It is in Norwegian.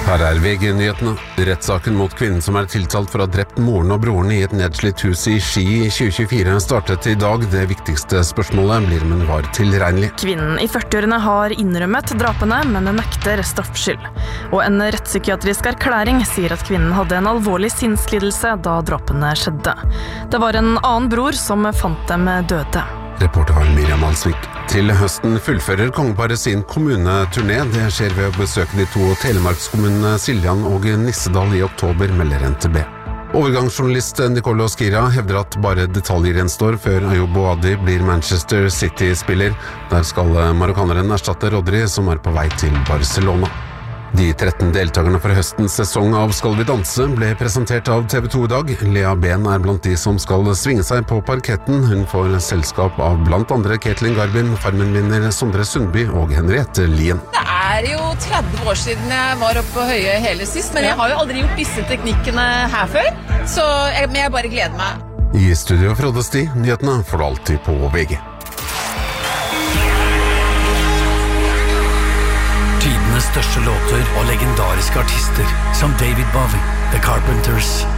Her VG-nyhetene. Rettssaken mot kvinnen som tiltalt for å ha drept moren og broren i et nedslitt hus i Ski i 2024 startet i dag. Det viktigste spørsmålet blir om hun var tilregnelig. Kvinnen i 40-årene har innrømmet drapene, men nekter straffskyld. Og en rettspsykiatrisk erklæring sier at kvinnen hadde en alvorlig sinnslidelse da drapene skjedde. Det var en annen bror som fant dem døde. Reporter var Miriam Alsvik. Til høsten fullfører kongeparet sin kommuneturné. Det skjer ved å besøke de to telemarkskommunene Siljan og Nissedal i oktober, melder NTB. Overgangsjournalist Nicolo Skira hevder at bare detaljer gjenstår før Ayoub Boadi blir Manchester City-spiller. Der skal marokkaneren erstatte Rodri, som på vei til Barcelona. De 13 deltakerne for høstens sesong av Skal vi danse ble presentert av TV 2 i dag. Lea Ben blant de som skal svinge seg på parketten. Hun får selskap av blant andre Ketlin Garbin, Farmen-vinner Sondre Sundby og Henriette Lien. Det jo 30 år siden jeg var oppe på Høye hele sist, men jeg har jo aldri gjort disse teknikkene her før, så jeg bare gleder meg. I studio Frode Sti, nyhetene får du alltid på VG. Tidenes største låter og legendariske artister som David Bowie, The Carpenters,